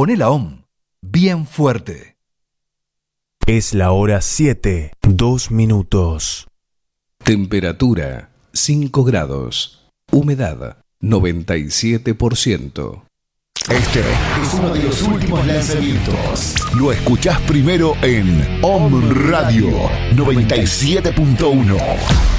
Poné la OM bien fuerte. Es la hora 7, 2 minutos. Temperatura 5 grados. Humedad 97%. Este es uno de los últimos lanzamientos. Lo escuchás primero en OM Radio 97.1.